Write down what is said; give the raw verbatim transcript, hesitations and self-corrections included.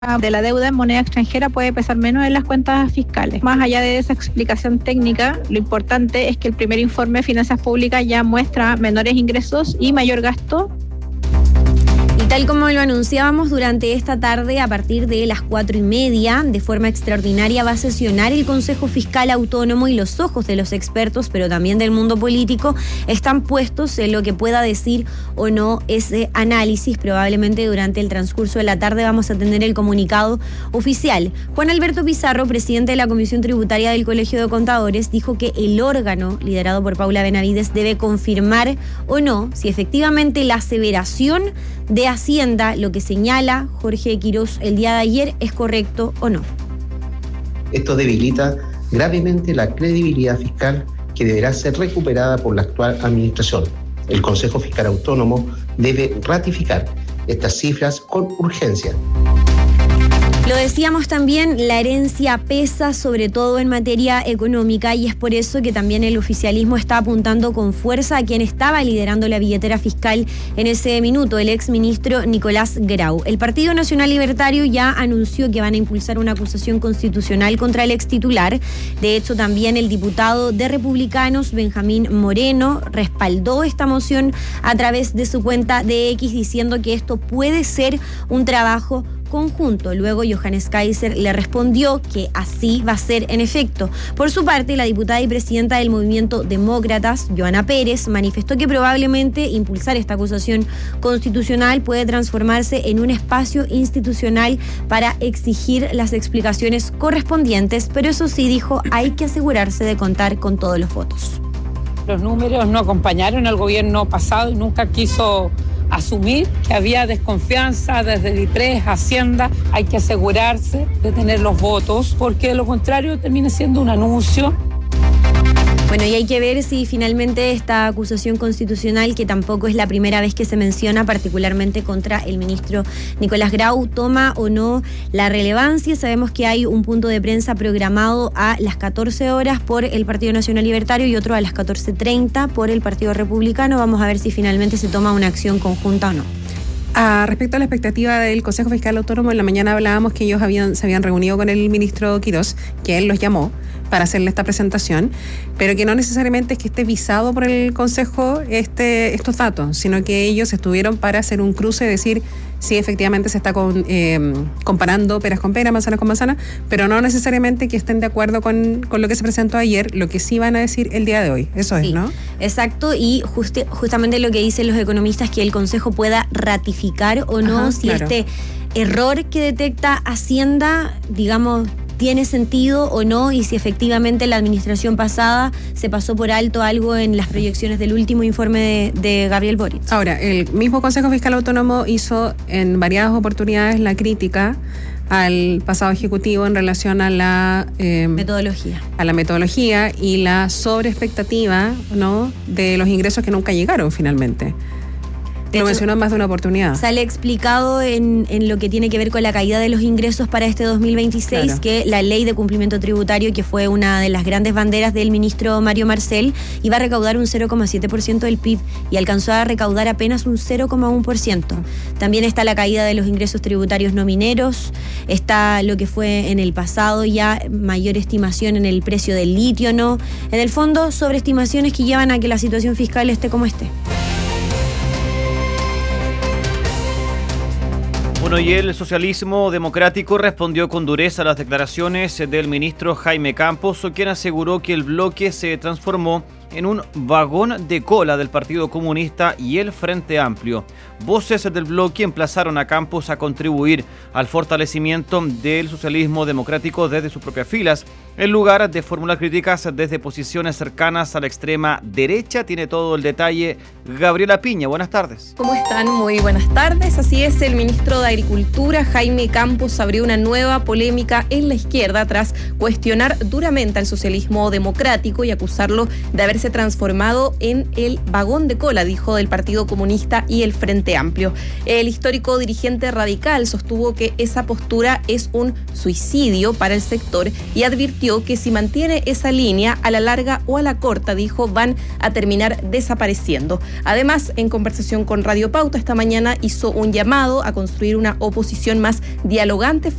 de la deuda en moneda extranjera puede pesar menos en las cuentas fiscales. Más allá de esa explicación técnica, lo importante es que el primer informe de finanzas públicas ya muestra menores ingresos y mayor gasto. Y tal como lo anunciábamos durante esta tarde, a partir de las cuatro y media, de forma extraordinaria va a sesionar el Consejo Fiscal Autónomo y los ojos de los expertos, pero también del mundo político, están puestos en lo que pueda decir o no ese análisis. Probablemente durante el transcurso de la tarde vamos a tener el comunicado oficial. Juan Alberto Pizarro, presidente de la Comisión Tributaria del Colegio de Contadores, dijo que el órgano liderado por Paula Benavides debe confirmar o no si efectivamente la aseveración de Hacienda, lo que señala Jorge Quirós el día de ayer, es correcto o no. Esto debilita gravemente la credibilidad fiscal que deberá ser recuperada por la actual administración. El Consejo Fiscal Autónomo debe ratificar estas cifras con urgencia. Lo decíamos también, la herencia pesa sobre todo en materia económica y es por eso que también el oficialismo está apuntando con fuerza a quien estaba liderando la billetera fiscal en ese minuto, el exministro Nicolás Grau. El Partido Nacional Libertario ya anunció que van a impulsar una acusación constitucional contra el extitular. De hecho, también el diputado de Republicanos, Benjamín Moreno, respaldó esta moción a través de su cuenta de X, diciendo que esto puede ser un trabajo conjunto. Luego Johannes Kaiser le respondió que así va a ser en efecto. Por su parte, la diputada y presidenta del Movimiento Demócratas, Joana Pérez, manifestó que probablemente impulsar esta acusación constitucional puede transformarse en un espacio institucional para exigir las explicaciones correspondientes, pero eso sí, dijo, hay que asegurarse de contar con todos los votos. Los números no acompañaron al gobierno pasado y nunca quiso asumir que había desconfianza desde el I P R E S, Hacienda. Hay que asegurarse de tener los votos, porque de lo contrario termina siendo un anuncio. Bueno, y hay que ver si finalmente esta acusación constitucional, que tampoco es la primera vez que se menciona, particularmente contra el ministro Nicolás Grau, toma o no la relevancia. Sabemos que hay un punto de prensa programado a las catorce horas por el Partido Nacional Libertario y otro a las catorce treinta por el Partido Republicano. Vamos a ver si finalmente se toma una acción conjunta o no. Ah, respecto a la expectativa del Consejo Fiscal Autónomo, en la mañana hablábamos que ellos habían, se habían reunido con el ministro Quirós, que él los llamó para hacerle esta presentación, pero que no necesariamente es que esté visado por el Consejo este, estos datos, sino que ellos estuvieron para hacer un cruce, decir si efectivamente se está con, eh, comparando peras con peras, manzanas con manzanas, pero no necesariamente que estén de acuerdo con, con lo que se presentó ayer, lo que sí van a decir el día de hoy. Eso es, sí, ¿no? Exacto, y justi- justamente lo que dicen los economistas, que el Consejo pueda ratificar o no. Ajá, si claro. Este error que detecta Hacienda, digamos, tiene sentido o no, y si efectivamente la administración pasada se pasó por alto algo en las proyecciones del último informe de, de Gabriel Boric. Ahora, el mismo Consejo Fiscal Autónomo hizo en variadas oportunidades la crítica al pasado ejecutivo en relación a la eh, metodología. A la metodología y la sobreexpectativa, ¿no?, de los ingresos que nunca llegaron finalmente. De Lo hecho, mencionó en más de una oportunidad. Sale explicado en, en lo que tiene que ver con la caída de los ingresos para este dos mil veintiséis, claro, que la ley de cumplimiento tributario, que fue una de las grandes banderas del ministro Mario Marcel, iba a recaudar un cero coma siete por ciento del P I B y alcanzó a recaudar apenas un cero coma uno por ciento. También está la caída de los ingresos tributarios no mineros, está lo que fue en el pasado ya mayor estimación en el precio del litio, ¿no? En el fondo, sobreestimaciones que llevan a que la situación fiscal esté como esté. Bueno, y el socialismo democrático respondió con dureza a las declaraciones del ministro Jaime Campos, quien aseguró que el bloque se transformó en un vagón de cola del Partido Comunista y el Frente Amplio. Voces del bloque emplazaron a Campos a contribuir al fortalecimiento del socialismo democrático desde sus propias filas, en lugar de formular críticas desde posiciones cercanas a la extrema derecha. Tiene todo el detalle Gabriela Piña. Buenas tardes. ¿Cómo están? Muy buenas tardes. Así es, el ministro de Agricultura, Jaime Campos, abrió una nueva polémica en la izquierda tras cuestionar duramente al socialismo democrático y acusarlo de haberse transformado en el vagón de cola, dijo, del Partido Comunista y el Frente Amplio. El histórico dirigente radical sostuvo que esa postura es un suicidio para el sector y advirtió advirtió que si mantiene esa línea, a la larga o a la corta, dijo, van a terminar desapareciendo. Además, en conversación con Radio Pauta esta mañana hizo un llamado a construir una oposición más dialogante